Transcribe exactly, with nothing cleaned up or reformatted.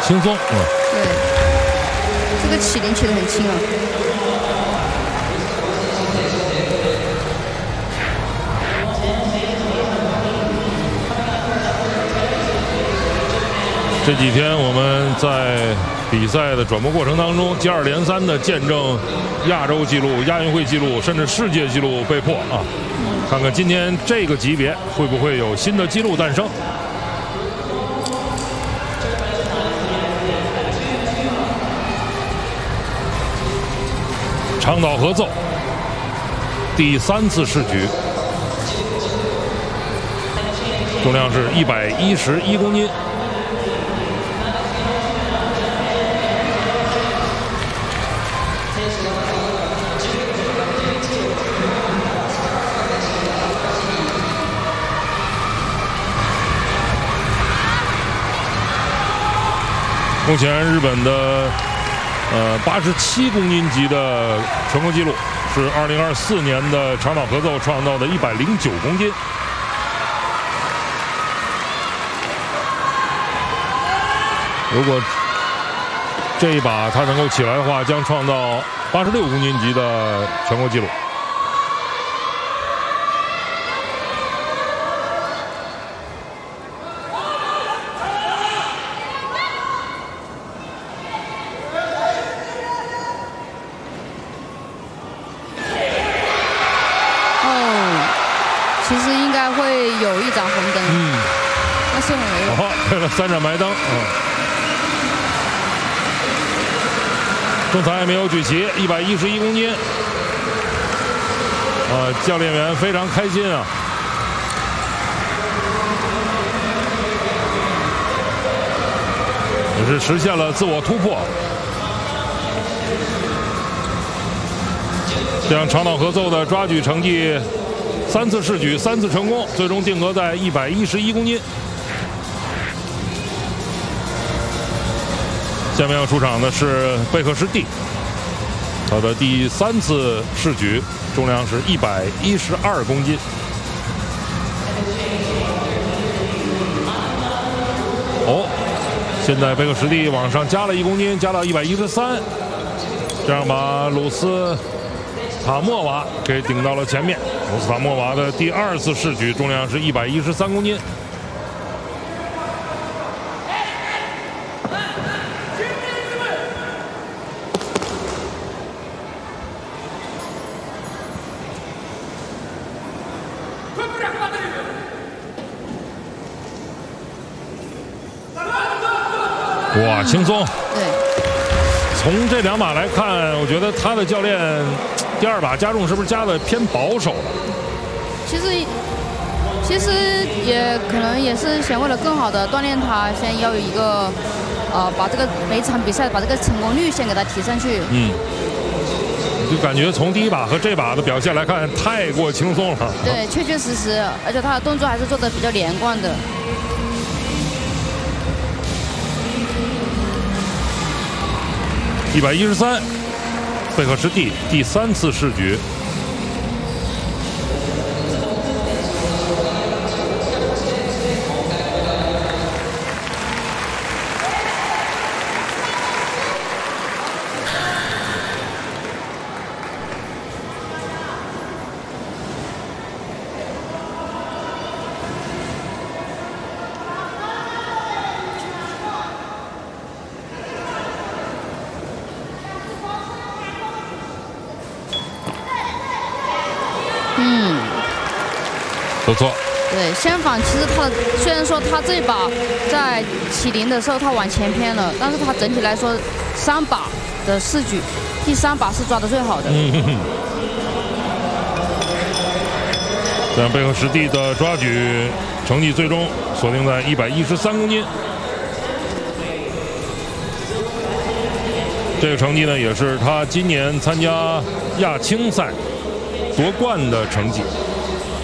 轻松，嗯， 对，这个起灵起得很轻啊。 这几天我们在比赛的转播过程当中，接二连三的见证亚洲纪录、亚运会纪录，甚至世界纪录被破啊！看看今天这个级别会不会有新的纪录诞生？长岛合奏，第三次试举，重量是一百一十一公斤。目前日本的呃八十七公斤级的全国纪录是二零二四年的长岛合奏创造的一百零九公斤。如果这一把他能够起来的话，将创造八十六公斤级的全国纪录。 其实应该会有一盏红灯，嗯，但是我没有。 好，配了三盏白灯，嗯。仲裁没有举旗，一百一十一公斤。啊，教练员非常开心啊。也是实现了自我突破。这样长岛合奏的抓举成绩。三次试举，三次成功，最终定格在一百一十一公斤。下面要出场的是贝克什蒂，他的第三次试举，重量是一百一十二公斤。哦，现在贝克什蒂往上加了一公斤，加到一百一十三，这样把鲁斯塔莫瓦给顶到了前面。鲁斯塔莫瓦的第二次试举重量是一百一十三公斤。哇，轻松！ 对， 从这两把来看，我觉得他的教练第二把加重是不是加的偏保守了？ 其实，其实也可能也是想为了更好的锻炼他，先要有一个，呃，把这个每场比赛把这个成功率先给他提上去。 嗯，就感觉从第一把和这把的表现来看，太过轻松了。 对，确确实实，而且他的动作还是做的比较连贯的。 一百一十三，贝克什蒂第三次试举。不错， 对，相反，其实他的虽然说他这一把在起灵的时候他往前偏了，但是他整体来说三把的试举，第三把是抓的最好的。 嗯，这样贝克什蒂的抓举成绩最终锁定在一百一十三公斤。这个成绩呢，也是他今年参加亚青赛夺冠的成绩。